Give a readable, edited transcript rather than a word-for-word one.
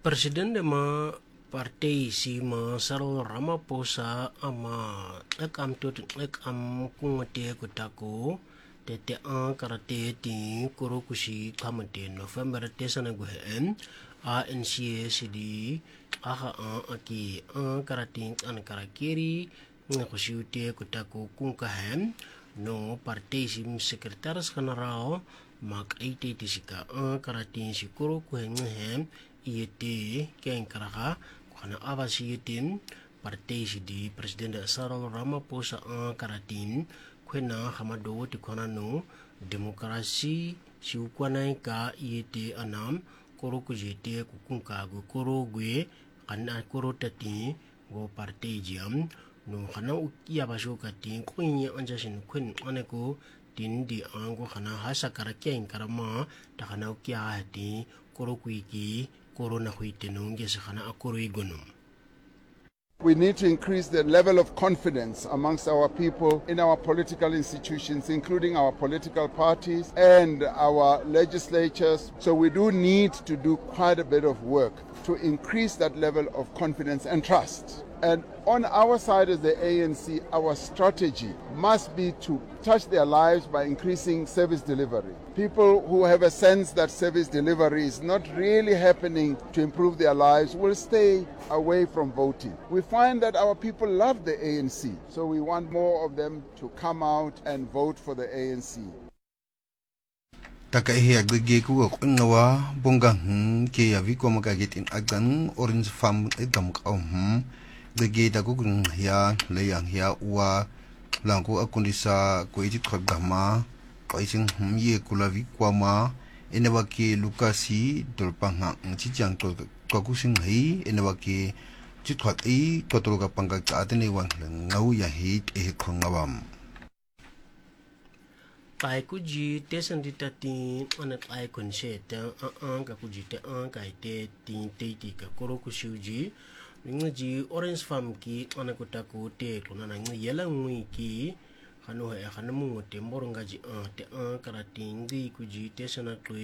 Presidente ma partai si ma Cyril Ramaphosa ama ekam kungate kutako tete an karate ti kurokushi kamate November tesana guhen ANC sidi aha aki an karate an karakiri ngakushute kutako kunkahem no partai si sekretaris general mak ite tisika an karate si kurokuhen iete ken karaha kana avasi yetin partai di President Cyril Ramaphosa karatin kwena hamado ti kona no demokrasi si ukwana ka iete anam koro kujete kukunka go koro gwe kana koro tati go partai jam no kana ukia basho katin kwenye anjasin kwen aneko tin di ango kana hasa karaken karama takana ukia hati koro kuiki. We need to increase the level of confidence amongst our people in our political institutions, including our political parties and our legislatures. So we do need to do quite a bit of work to increase that level of confidence and trust. And on our side as the ANC, our strategy must be to touch their lives by increasing service delivery. People who have a sense that service delivery is not really happening to improve their lives will stay away from voting. We find that our people love the ANC, so we want more of them to come out and vote for the ANC. Takaihi agligi ku ngawa bonga ke ya viko magagitin agdan orange farm edam ka dege da gugun ya layang ya wa langko akundisa ko iti khagama kaisin ye kula vikwa ma enewaki lukasi dolpanga chijang to kusin hi enewaki chithwat I totolga panga atene wan ngau ya hit e khongawam tai kuji tesan ditati anak ai konseta ka kuji te kai te tin te ka koro kusuji ngaji orange farm ki anakutaku te kuna na yela ngui ki hanu ha hanu mu te morongaji te karating di kuji te sana